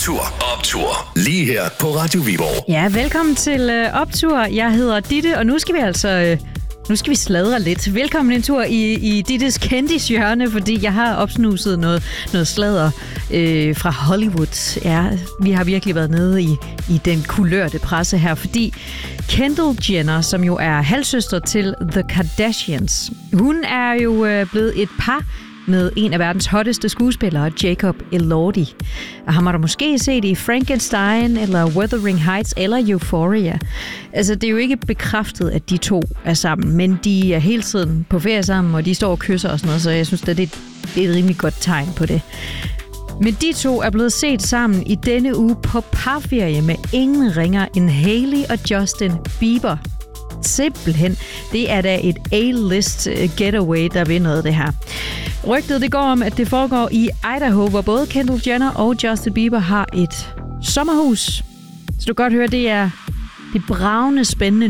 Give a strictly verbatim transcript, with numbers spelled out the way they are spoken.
Optur, optur. Lige her på Radio Viborg. Ja, velkommen til øh, Optur. Jeg hedder Ditte, og nu skal vi altså... Øh, nu skal vi sladre lidt. Velkommen en tur i, i Dittes kendishjørne, fordi jeg har opsnuset noget, noget sladder øh, fra Hollywood. Ja, vi har virkelig været nede i, i den kulørte presse her, fordi Kendall Jenner, som jo er halvsøster til The Kardashians, hun er jo øh, blevet et par med en af verdens hotteste skuespillere, Jacob Elordi. Og ham har du måske set i Frankenstein, eller Wuthering Heights, eller Euphoria. Altså, det er jo ikke bekræftet, at de to er sammen, men de er hele tiden på ferie sammen, og de står og kysser og sådan noget, så jeg synes, at det, det er et rimelig godt tegn på det. Men de to er blevet set sammen i denne uge på parferie med ingen ringer end Hailey og Justin Bieber. Simpelthen. Det er da et A-list getaway, der vil noget det her. Rygtet det går om, at det foregår i Idaho, hvor både Kendall Jenner og Justin Bieber har et sommerhus. Så du kan godt høre, det er det bravende spændende